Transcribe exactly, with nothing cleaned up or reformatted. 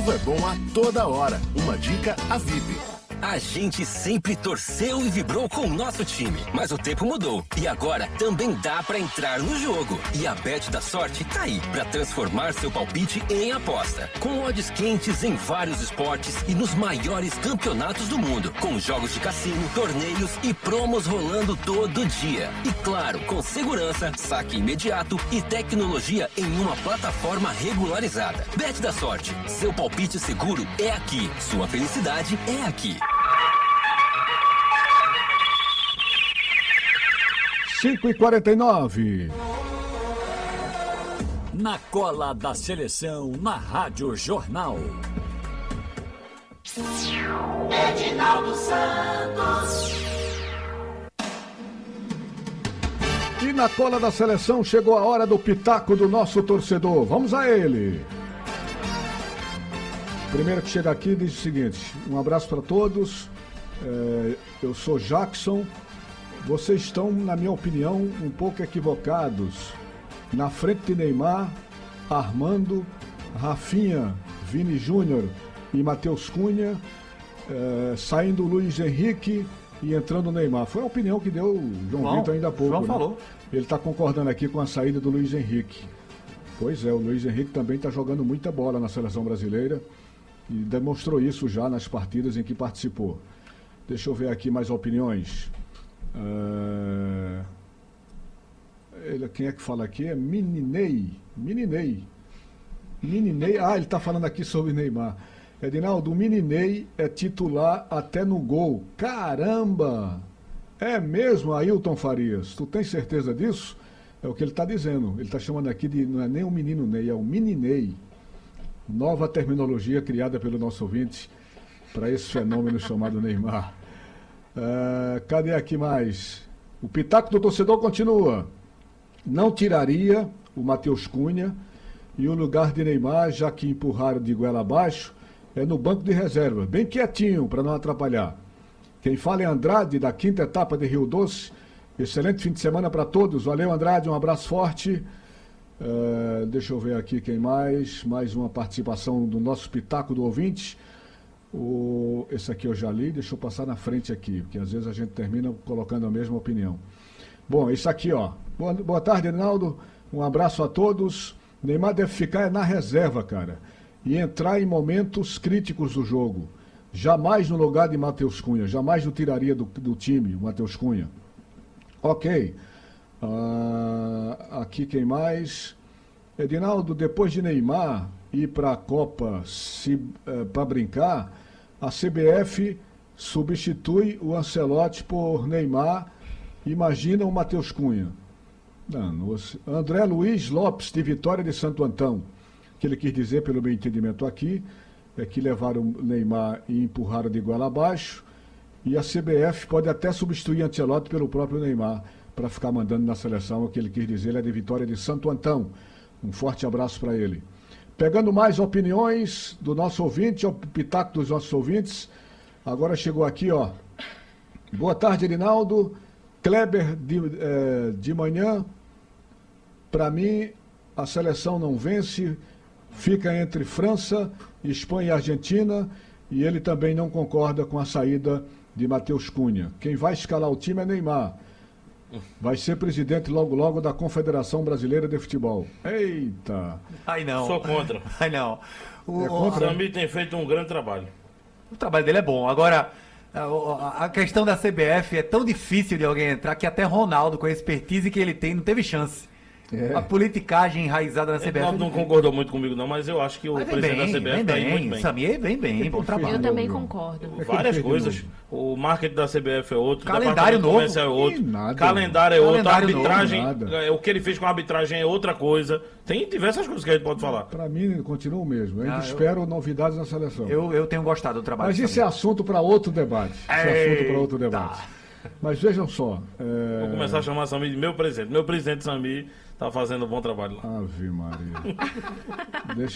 é bom a toda hora. Uma dica a VIP. A gente sempre torceu e vibrou com o nosso time, mas o tempo mudou e agora também dá pra entrar no jogo. E a Bet da Sorte tá aí pra transformar seu palpite em aposta, com odds quentes em vários esportes e nos maiores campeonatos do mundo, com jogos de cassino, torneios e promos rolando todo dia. E claro, com segurança, saque imediato e tecnologia em uma plataforma regularizada. Bet da Sorte, seu palpite seguro é aqui, sua felicidade é aqui. cinco e quarenta e nove. Na cola da seleção, na Rádio Jornal. Edinaldo Santos. E na cola da seleção chegou a hora do pitaco do nosso torcedor. Vamos a ele. Primeiro que chega aqui diz o seguinte: um abraço para todos. É, eu sou Jackson. Vocês estão, na minha opinião, um pouco equivocados. Na frente de Neymar, Armando, Rafinha, Vini Júnior e Matheus Cunha, é, saindo o Luiz Henrique e entrando o Neymar. Foi a opinião que deu o João João, Vitor ainda há pouco. João né? falou. Ele está concordando aqui com a saída do Luiz Henrique. Pois é, o Luiz Henrique também está jogando muita bola na seleção brasileira e demonstrou isso já nas partidas em que participou. Deixa eu ver aqui mais opiniões. Uh... Ele, quem é que fala aqui? É Mininei. Mininei. Mininei. Ah, ele está falando aqui sobre Neymar. Edinaldo, o Mininei é titular até no gol. Caramba! É mesmo, Ailton Farias? Tu tem certeza disso? É o que ele está dizendo. Ele está chamando aqui de... Não é nem o menino Ney, é o Mininei. Nova terminologia criada pelo nosso ouvinte para esse fenômeno chamado Neymar. Uh, cadê aqui mais? O pitaco do torcedor continua. Não tiraria o Matheus Cunha e o lugar de Neymar, já que empurraram de goela abaixo, é no banco de reserva, bem quietinho para não atrapalhar. Quem fala é Andrade, da quinta etapa de Rio Doce. Excelente fim de semana para todos. Valeu, Andrade, um abraço forte. Uh, deixa eu ver aqui quem mais. Mais uma participação do nosso pitaco do ouvinte. O, esse aqui eu já li, deixa eu passar na frente aqui, porque às vezes a gente termina colocando a mesma opinião. Bom, isso aqui, ó. Boa, boa tarde, Reinaldo. Um abraço a todos. Neymar deve ficar na reserva, cara, e entrar em momentos críticos do jogo. Jamais no lugar de Matheus Cunha, jamais o tiraria do, do time, o Matheus Cunha. Ok. Uh, aqui quem mais? Edinaldo, depois de Neymar ir para a Copa uh, para brincar, a C B F substitui o Ancelotti por Neymar. Imagina o Matheus Cunha. Não, no, André Luiz Lopes, de Vitória de Santo Antão. O que ele quis dizer, pelo meu entendimento aqui, é que levaram o Neymar e empurraram de goela abaixo. E a C B F pode até substituir Ancelotti pelo próprio Neymar para ficar mandando na seleção. O que ele quis dizer, ele é de Vitória de Santo Antão. Um forte abraço para ele. Pegando mais opiniões do nosso ouvinte, o pitaco dos nossos ouvintes. Agora chegou aqui, ó. Boa tarde, Rinaldo. Kleber de, eh, de manhã. Para mim, a seleção não vence. Fica entre França, Espanha e Argentina. E ele também não concorda com a saída de Matheus Cunha. Quem vai escalar o time é Neymar. Vai ser presidente logo logo da Confederação Brasileira de Futebol. Eita! Ai não. Sou contra. Ai não. O, é contra. O Samir tem feito um grande trabalho. O trabalho dele é bom. Agora, a, a questão da C B F é tão difícil de alguém entrar que até Ronaldo, com a expertise que ele tem, não teve chance. É. A politicagem enraizada na C B F. Ele não, não concordou muito comigo, não, mas eu acho que o presidente bem, da C B F vem está bem, indo muito bem. Samir vem bem, bom trabalho. Eu também concordo. Várias coisas. O marketing da C B F é outro, calendário novo é outro, nada, calendário é outro, calendário a arbitragem, novo, é, o que ele fez com a arbitragem é outra coisa. Tem diversas coisas que a gente pode falar. Para mim, continua o mesmo. Eu ainda ah, espero eu... novidades na seleção. Eu, eu tenho gostado do trabalho. Mas isso é assunto para outro debate. Isso é assunto para outro debate. Mas vejam só. É... Vou começar a chamar Samir de meu presidente. Meu presidente Samir está fazendo um bom trabalho lá. Ave Maria. Deixa